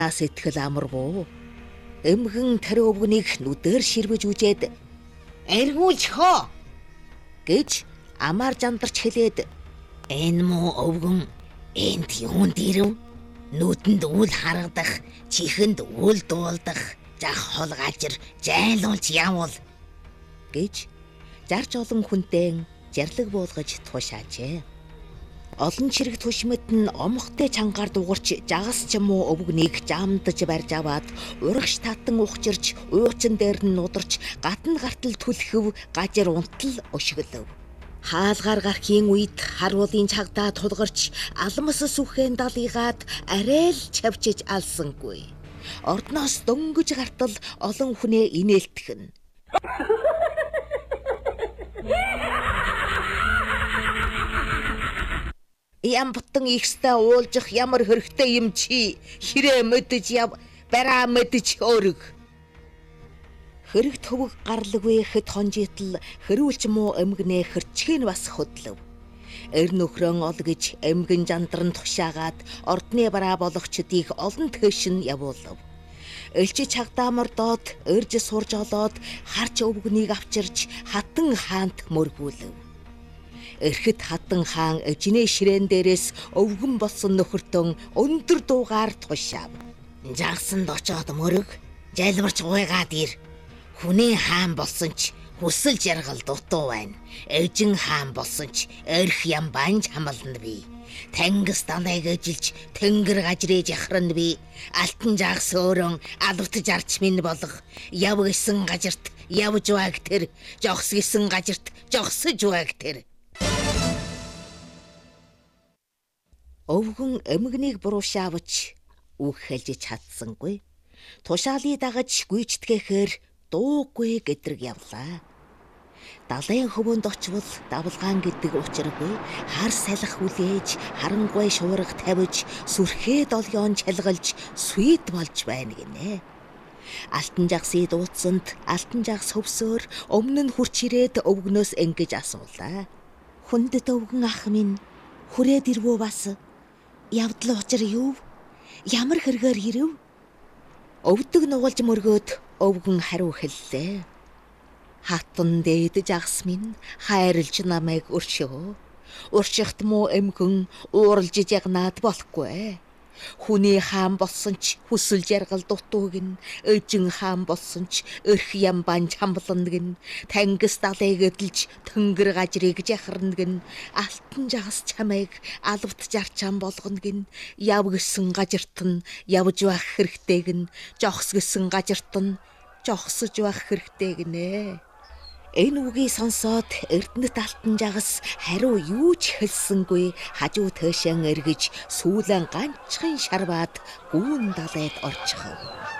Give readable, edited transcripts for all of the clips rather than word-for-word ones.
Сэтгэл амаргүй. Эмгэн тэр өвгнийг нүдээр ширвэж үжээд "Эргүүлж хөө" гэж амаар жандарч хэлээд "Энэ муу өвгөн энд юунд ирэв? Нүдэнд үл харагдах, чихэнд үл дуулдах, жах хол гажир жайлуулж явуул" гэж зарж олон хүнтэй жарлаг буулгаж туушаажээ. Олон чирэг түшмэд нь омхтой чангаар дугарч жагас ч юм уу өвгнийг жамдаж барьж аваад урагш татан ухчирч уучин дээр нь нударч гатан гартал түлхэв гажир унтал өшгөлөв. Хаалгаар гархийн үед харуулын чагдаа тулгарч алмас сүхэн далыгаад арай л чавчиж алсангүй. Ордноос дөнгөж гартал олон хүнээ инээлтгэн. Ям бутан ихстэй уулжих ямар хэрэгтэй юм чи? Хэрэг мэдэж яв, бараа мэдэж өрг. Хэрэг төвөг гарлаггүй хэд хонжитл хэрүүлч муу эмгэнэ хэрчгэн бас хөдлөв. Эр нөхрөн ол гэж эмгэн жандран тушаагаад ордны бараа болгочдыг олон тэшин явуулав. Элчи чагдаамар доод өрж сурж олоод харч өвгнийг авчирч хатан хаант мөргүүлв. Эрхэд хатан хаан эжнээ ширээн дээрээс өвгөн болсон нөхөртөн өндөр дуугаар тушаав. "Жагсанд очоод мөрөг, жайлбарч гуйгаад ир. Хүний хаан болсон ч хүсэл жаргал дутуу байна. Эжин хаан болсон ч эрх ям банж хамална би. Тэнгис далайг эжилж тэнгэр гажрээж яхрана би. Алтан жагс өөрөн алвт жарч минь болох. Яв гисэн гажирт явж байг тэр. Жогс гисэн гажирт жогсож байг тэр." Өвгөн эмгнийг буруушаавч үг хэлж чадсангүй. Тушаалыг дагаж гүйцэтгээхээр дуугүй гэдрэг явлаа. Далайн хөвөнд очвол давлгаан гэдэг учиргүй хар салах хүлээж харангуй шуурга тавиж сүрхээ долгион чалгалж сүйд болж байна гинэ. Алтан жагсыг дууцсанд алтан жагс хөвсөөр өмнө нь хурч ирээд өвгнөөс ингэж асуулаа. "Хүндэт өвгөн ах минь хүрээд ирвөө бас? Явдал учир юу? Ямар хэрэгээр ирэв?" Өвдөг нугалж мөргөөд өвгөн хариу хэллээ. "Хатан дээд жагс минь хайрлж намайг өршөө. Уршихт муу эмгэн ууралж ягнаад болохгүй. Хүний хаан болсон ч хүсэл жаргал дутууг нь, эжин хаан болсон ч эрх ям банж хамлана гин, тэнгис далайг эдэлж тэнгэр гажрыг жахарна гин, алтан жагс чамайг алвт жарчаан болгоно гин, яв гисэн гажирт нь явж байх хэрэгтэй гин, жогс гисэн гажирт нь жогсож байх хэрэгтэй гинэ." Энэ үгийг сонсоод Эрдэнэт алтан жагас хариу юу ч хэлсэнгүй хажуу тойшон эргэж сүүлэн ганцхан шарваад гүүн далайд орчихов.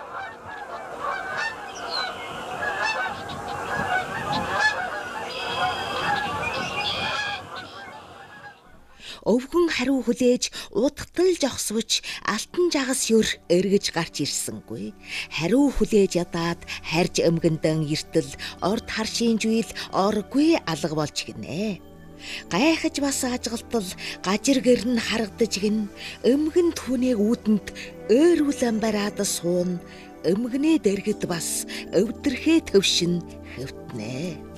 Өвгөн хариу хүлээж удтал жогсвч алтан жагас юр эргэж гарч ирсэнгүй. Хариу хүлээж ядаад харж эмгэнтэн эртэл орд харшийн жуйл оргүй алга болж гинэ. Гайхаж бас ажгалтал гажир гэр нь харагдаж гин, эмгэн түүнийг үүдэнд өөрүүлэн бараад суун, эмгэнээ дэргэд бас өвдөрхөө төвшин хэвтнэ.